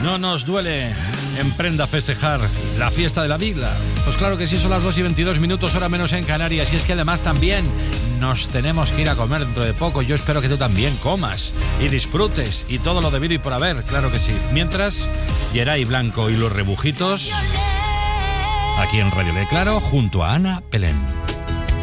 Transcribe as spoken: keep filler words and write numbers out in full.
No nos duele en prenda festejar la fiesta de la Vigla. Pues claro que sí, son las dos y veintidós minutos, hora menos en Canarias. Y es que además también nos tenemos que ir a comer dentro de poco. Yo espero que tú también comas y disfrutes y todo lo debido y por haber, claro que sí. Mientras, Geray Blanco y los Rebujitos, aquí en Radio Le Claro, junto a Ana Pelén.